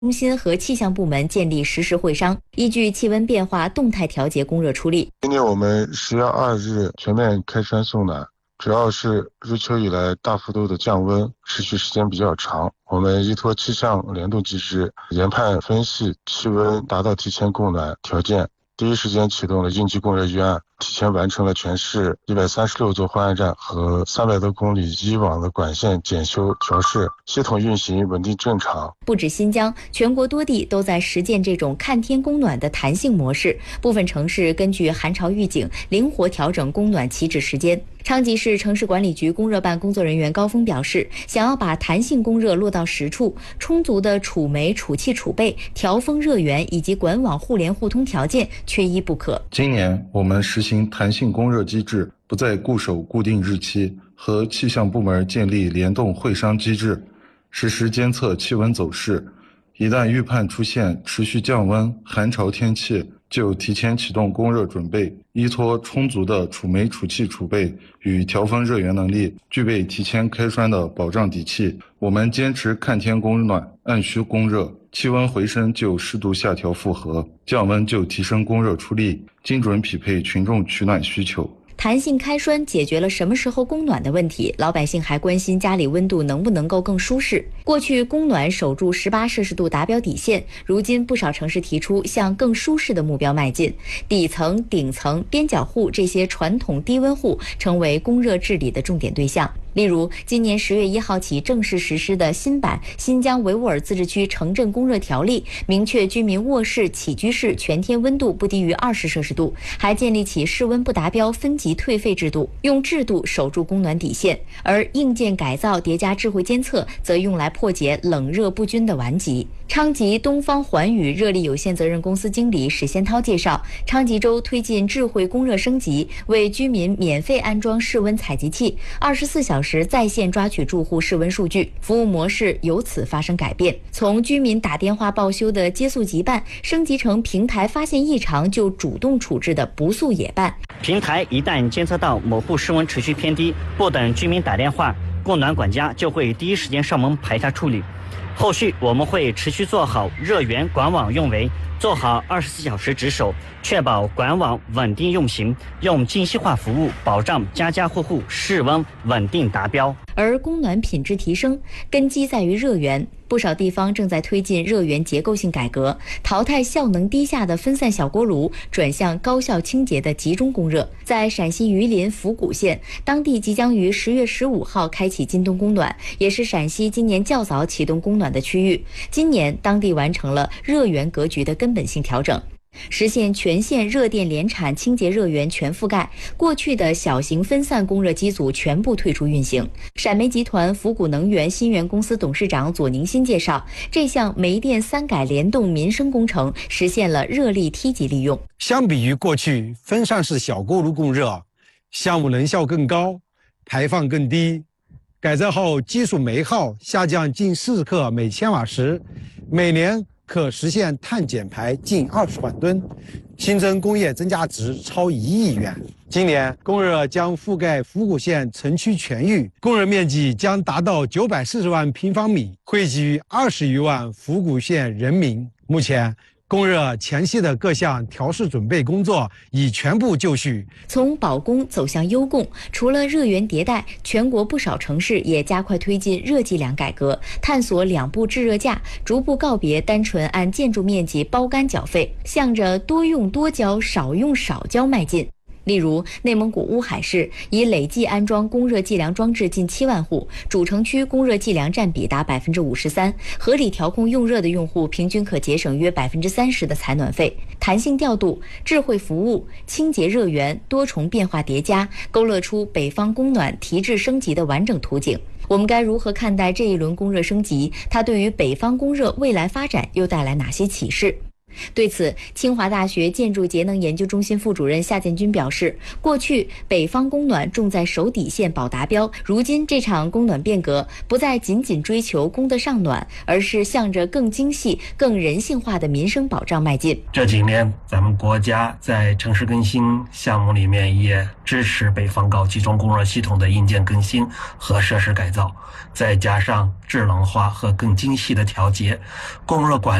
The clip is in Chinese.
中心和气象部门建立实时会商，依据气温变化动态调节供热出力。 今年我们10月2日全面开栓送暖，主要是入秋以来大幅度的降温，持续时间比较长。我们依托气象联动机制，研判分析气温达到提前供暖条件，第一时间启动了应急供热预案，提前完成了全市136座换氨站和300多公里以往的管线检修调试，系统运行稳定正常。 不止新疆，全国多地都在实践这种看天供暖的弹性模式，部分城市根据寒潮预警灵活调整供暖起止时间。昌吉市城市管理局供热办工作人员高峰表示，想要把弹性供热落到实处，充足的储煤、储气储备、调峰热源以及管网互联互通条件缺一不可。 今年我们实行弹性供热机制，不再固守固定日期，和气象部门建立联动会商机制，实时监测气温走势，一旦预判出现持续降温、寒潮天气，就提前启动供热准备，依托充足的储煤、储气储备与调峰热源能力，具备提前开栓的保障底气。我们坚持看天供暖，按需供热，气温回升就适度下调负荷，降温就提升供热出力，精准匹配群众取暖需求。 弹性开栓解决了什么时候供暖的问题，老百姓还关心家里温度能不能够更舒适。过去供暖守住18摄氏度达标底线，如今不少城市提出向更舒适的目标迈进，底层、顶层、边角户这些传统低温户成为供热治理的重点对象。例如，今年10月1号起正式实施的新版《新疆维吾尔自治区城镇供热条例》，明确居民卧室、起居室全天温度不低于20摄氏度，还建立起室温不达标分级退费制度，用制度守住供暖底线。而硬件改造叠加智慧监测，则用来破解冷热不均的顽疾。昌吉东方环宇热力有限责任公司经理史先涛介绍，昌吉州推进智慧供热升级，为居民免费安装室温采集器，24小时在线抓取住户室温数据，服务模式由此发生改变，从居民打电话报修的接速急办，升级成平台发现异常就主动处置的不速也办。 平台一旦监测到某户室温持续偏低，不等居民打电话，供暖管家就会第一时间上门排查处理。后续我们会持续做好热源管网用维，做好24小时值守，确保管网稳定运行，用精细化服务保障家家户户室温稳定达标。 而供暖品质提升根基在于热源，不少地方正在推进热源结构性改革，淘汰效能低下的分散小锅炉，转向高效清洁的集中供热。在陕西榆林府谷县，当地即将于10月15号开启今冬供暖，也是陕西今年较早启动供暖的区域。今年当地完成了热源格局的根本性调整，实现全县热电联产清洁热源全覆盖，过去的小型分散供热机组全部退出运行。陕煤集团府谷能源新源公司董事长左宁新介绍，这项煤电3改联动民生工程实现了热力梯级利用。 相比于过去分散式小锅炉供热，项目能效更高，排放更低。改造后基础煤耗下降近40克每千瓦时，每年可实现碳减排近20万吨，新增工业增加值超1亿元。今年供热将覆盖府谷县城区全域，供热面积将达到940万平方米，惠及20余万府谷县人民。目前供热前期的各项调试准备工作已全部就绪。 从保供走向优供，除了热源迭代，全国不少城市也加快推进热计量改革，探索2步制热价，逐步告别单纯按建筑面积包干缴费，向着多用多交、少用少交迈进。例如，内蒙古乌海市已累计安装供热计量装置近7万户，主城区供热计量占比达53%，合理调控用热的用户平均可节省约30%的采暖费。弹性调度、智慧服务、清洁热源多重变化叠加，勾勒出北方供暖提质升级的完整图景。我们该如何看待这一轮供热升级？它对于北方供热未来发展又带来哪些启示？ 对此，清华大学建筑节能研究中心副主任夏建军表示，过去北方供暖重在守底线保达标，如今这场供暖变革不再仅仅追求供得上暖，而是向着更精细、更人性化的民生保障迈进。 这几年，咱们国家在城市更新项目里面也支持北方高集中供热系统的硬件更新和设施改造，再加上制冷化和更精细的调节，供热管